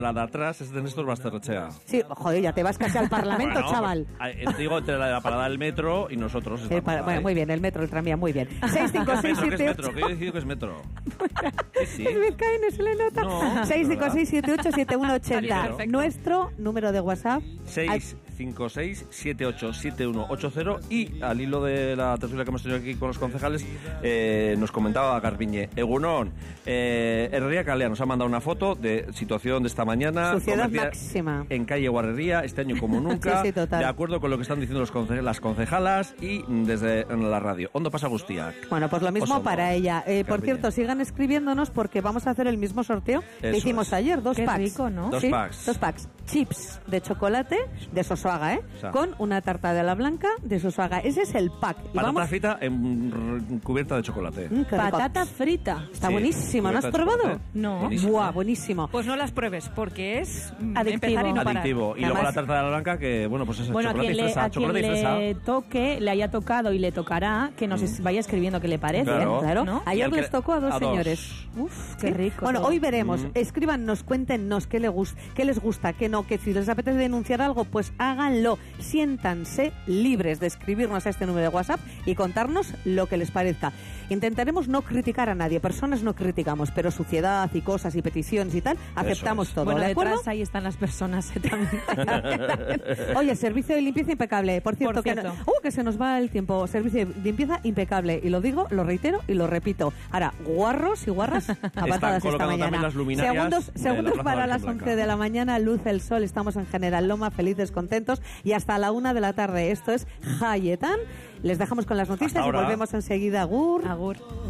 La de atrás es de Néstor Basterrechea. Sí, joder, ya te vas casi al Parlamento, Bueno, chaval. Te digo, entre la parada del metro y nosotros. Bueno, muy bien, el metro, el tranvía, muy bien. 65678. ¿Qué he decidido que es metro? Sí. Es Vizcaíno, se le nota. No, 656787180. Nuestro número de WhatsApp. 656787180. Y al hilo de la tertulia que hemos tenido aquí con los concejales, nos comentaba Garbiñe, Egunon, Herrería Calea nos ha mandado una foto de situación de esta mañana. Suciedad máxima. En calle Guarrería, este año como nunca. Sí, total. De acuerdo con lo que están diciendo las concejalas y desde la radio. Ondo pasa Gustiak. Bueno, pues lo mismo para ella. Por Garbiñe. cierto, sigan escribiéndonos porque vamos a hacer el mismo sorteo que hicimos ayer. 2 Qué packs. rico, ¿no? Dos packs. 2 packs. Chips de chocolate de Sosuaga, O sea, con una tarta de la blanca de Sosuaga. Ese es el pack. Y Patata frita en cubierta de chocolate. Qué rico. Patata frita. Está Sí, buenísimo. ¿No has cubierta de probado? chocolate. No. Buenísimo. Buah, buenísimo. Pues no las pruebes, porque es Adictivo. empezar y no parar. Adictivo. Y luego Además- la tarta de la blanca, que bueno, pues es Bueno, a chocolate quien, y fresa. a quien Chocolate y fresa. le toque, le haya tocado y le tocará, que nos vaya escribiendo qué le parece. Claro. ¿no? Y Ayer al les que- tocó a dos a dos. señores. Uf, Qué rico Bueno, todo. hoy veremos. Escríbanos, cuéntenos qué les gusta, qué no, que si les apetece denunciar algo, pues háganlo. Siéntanse libres de escribirnos a este número de WhatsApp y contarnos lo que les parezca. Intentaremos no criticar a nadie. Personas no criticamos, pero suciedad y cosas y peticiones y tal, aceptamos es. todo. Bueno, ¿De acuerdo? detrás ahí están las personas también. Oye, servicio de limpieza impecable. Por cierto, cierto. que se nos va el tiempo. Servicio de limpieza impecable. Y lo digo, lo reitero y lo repito. Ahora, guarros y guarras apartadas esta colocando mañana. también las luminarias de la Segundos Plaza para Virgen las Blanca. 11 de la mañana. Luz el sol. Estamos en General Loma, felices, contentos. Y hasta la 1 de la tarde. Esto es Jayetan. Les dejamos con las noticias Hasta y ahora. volvemos enseguida. Agur. Agur.